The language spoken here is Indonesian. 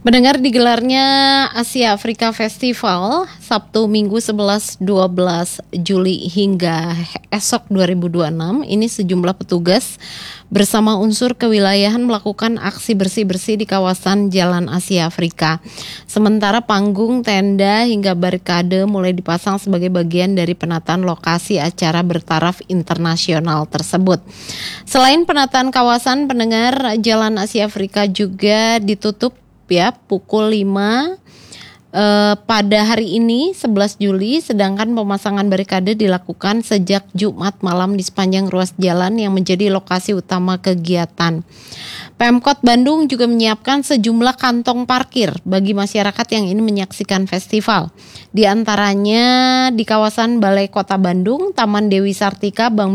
Mendengar digelarnya Asia Afrika Festival Sabtu Minggu 11-12 Juli hingga esok 2026, ini sejumlah petugas bersama unsur kewilayahan melakukan aksi bersih-bersih di kawasan Jalan Asia Afrika. Sementara panggung, tenda hingga barikade mulai dipasang sebagai bagian dari penataan lokasi acara bertaraf internasional tersebut. Selain penataan kawasan, pendengar, Jalan Asia Afrika juga ditutup pukul 5 pada hari ini 11 Juli, sedangkan pemasangan barikade dilakukan sejak Jumat malam di sepanjang ruas jalan yang menjadi lokasi utama kegiatan. Pemkot Bandung juga menyiapkan sejumlah kantong parkir bagi masyarakat yang ingin menyaksikan festival. Di antaranya di kawasan Balai Kota Bandung, Taman Dewi Sartika, Bank